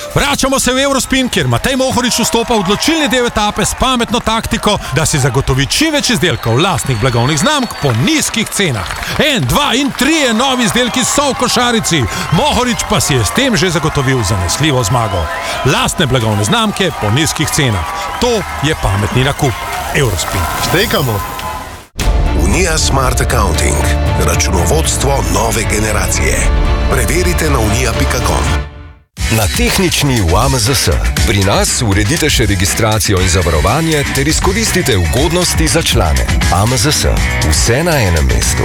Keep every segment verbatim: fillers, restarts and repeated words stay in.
Vračamo se v Eurospin, kjer Matej Mohorič vstopa v odločilni del etape s pametno taktiko, da si zagotovi čim več izdelkov lastnih blagovnih znamk po nizkih cenah. En, dva in trije novi izdelki so v košarici. Mohorič pa si je s tem že zagotovil zanesljivo zmago. Lastne blagovne znamke po nizkih cenah. To je pametni nakup. Eurospin. Štekamo. Unija Smart Accounting. Računovodstvo nove generacije. Preverite na unija pika com. Na tehnični v A M Z S. Pri nas uredite še registracijo in zavarovanje ter izkoristite ugodnosti za člane. A M Z S. Vse na enem mestu.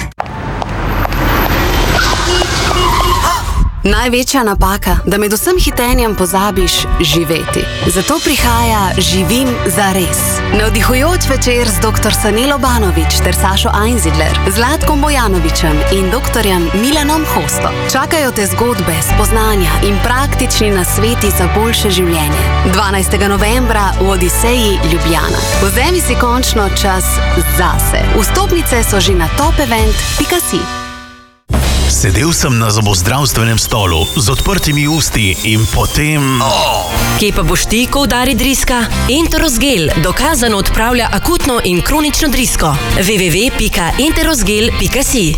Največja napaka, da med vsem hitenjem pozabiš živeti. Zato prihaja Živim zares. Navdihujoč večer z doktor Sanelo Banović ter Sašo Einzidler, Zlatkom Bojanovićem in doktorjem Milanom Hosto. Čakajo te zgodbe, spoznanja in praktični nasveti za boljše življenje. dvanajstega novembra v Odiseji Ljubljana. Vzemi si končno čas zase. Vstopnice so že na topevent pika si. Sedel sem na zobozdravstvenem stolu z odprtimi usti in potem... Oh. Kje pa boš ti, ko udari driska? Enterosgel dokazano odpravlja akutno in kronično drisko. w w w pika enterosgel pika si.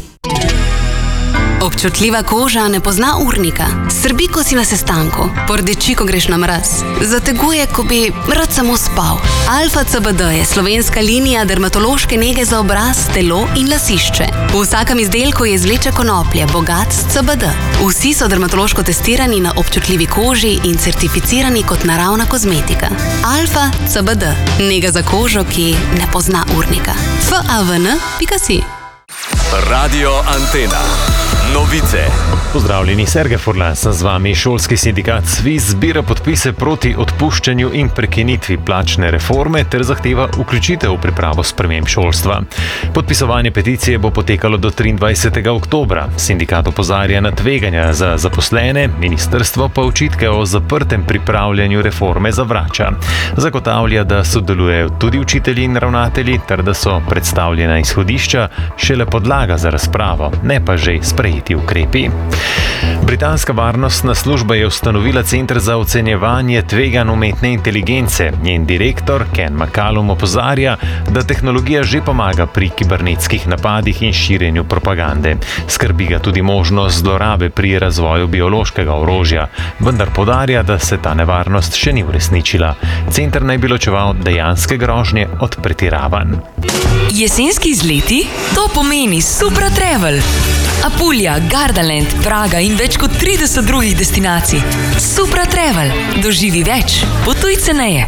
Občutljiva koža ne pozna urnika. Srbi, ko si na sestanku. Pordeči, ko greš na mraz. Zateguje, ko bi rad samo spal. Alfa C B D je slovenska linija dermatološke nege za obraz, telo in lasišče. V vsakem izdelku je izvleče konoplje, bogat s C B D. Vsi so dermatološko testirani na občutljivi koži in certificirani kot naravna kozmetika. Alfa C B D. Nega za kožo, ki ne pozna urnika. f a v n pika si. Radio Antena. Novice. Pozdravljeni, Sergej Furlan sem z vami. Šolski sindikat SVIZ zbira podpise proti odpuščanju in prekinitvi plačne reforme ter zahteva vključitev v pripravo sprememb šolstva. Podpisovanje peticije bo potekalo do triindvajsetega oktobra. Sindikat opozarja na tveganja za zaposlene, ministrstvo pa očitke o zaprtem pripravljanju reforme zavrača. Zagotavlja, da sodelujejo tudi učitelji in ravnatelji ter da so predstavljena izhodišča šele podlaga za razpravo, ne pa že sprejeti ukrepi. Britanska varnostna služba je ustanovila Center za ocenjevanje tveganj umetne inteligence. Njen direktor Ken McCallum opozarja, da tehnologija že pomaga pri kibernetskih napadih in širjenju propagande. Skrbi ga tudi možnost zlorabe pri razvoju biološkega orožja, vendar poudarja, da se ta nevarnost še ni uresničila. Center naj bi ločeval dejanske grožnje od pretiravanj. Jesenski izleti? To pomeni Supra Travel. Apulja, Gardaland, Praga in več kot trideset drugih destinacij. Supra Travel. Doživi več. Potuj ceneje.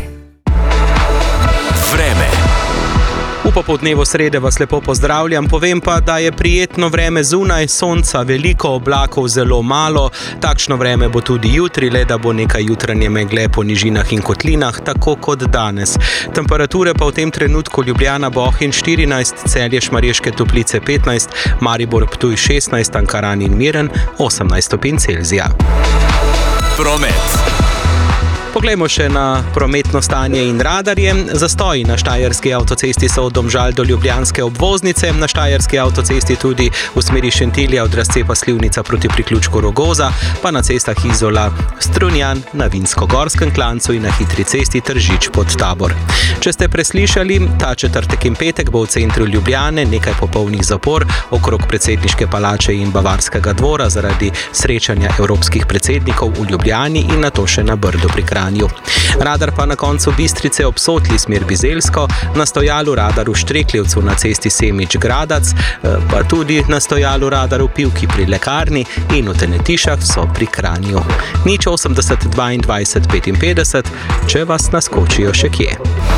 Vreme. V popoldnevu srede vas lepo pozdravljam, povem pa, da je prijetno vreme zunaj, sonca veliko, oblakov zelo malo. Takšno vreme bo tudi jutri, le da bo nekaj jutranje megle po nižinah in kotlinah, tako kot danes. Temperature pa v tem trenutku Ljubljana, Bohinj štirinajst, Celje, Šmarješke Toplice petnajst, Maribor, Ptuj šestnajst, Ankaran in Miren osemnajst stopinj Celzija. Promet. Poglejmo še na prometno stanje in radarje. Zastoji na Štajerski avtocesti so od Domžal do Ljubljanske obvoznice, na Štajerski avtocesti tudi v smeri Šentilja od razcepa Slivnica proti priključku Rogoza, pa na cestah Izola, Strunjan, na Vinsko-Gorskem klancu in na hitri cesti Tržič pod Tabor. Če ste preslišali, ta četrtek in petek bo v centru Ljubljane nekaj popolnih zapor okrog predsedniške palače in Bavarskega dvora zaradi srečanja evropskih predsednikov v Ljubljani in nato še na Brdu pri Kranju. Radar pa na koncu Bistrice ob Sotli smer Bizeljsko, na stojalu radar v Štrekljevcu na cesti Semič-Gradac, pa tudi na stojalu radar v Pivki pri lekarni in v Tenetišah so pri Kranju. Nič osemdeset dvaindvajset petinpetdeset, če vas naskočijo še kje.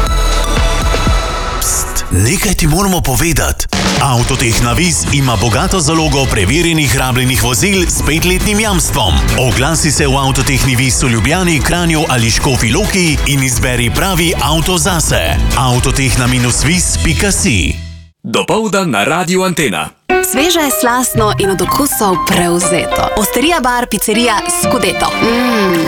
Pst, nekaj ti moramo povedati. Avtotehna Viz ima bogato zalogo preverjenih rabljenih vozil s petletnim jamstvom. Oglasi se v Avtotehni Viz v Ljubljani, Kranju ali Škofji Loki in izberi pravi avto zase. avtotehna viz pika si. Dopoldan na Radiu Antena. Sveže, slastno in od okusov prevzeto. Osterija bar, pizzerija Scudetto. Mmm,